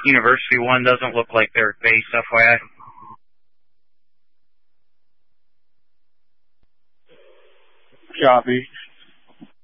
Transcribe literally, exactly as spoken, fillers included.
University one doesn't look like they're at base, F Y I. Copy.